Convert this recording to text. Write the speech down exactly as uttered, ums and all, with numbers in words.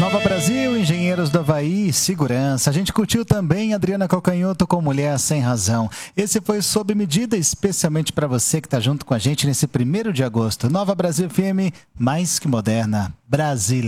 Nova Brasil, Engenheiros do Havaí, Segurança. A gente curtiu também Adriana Calcanhoto com Mulher Sem Razão. Esse foi Sob Medida, especialmente para você que está junto com a gente nesse primeiro de agosto. Nova Brasil F M, mais que moderna, Brasília.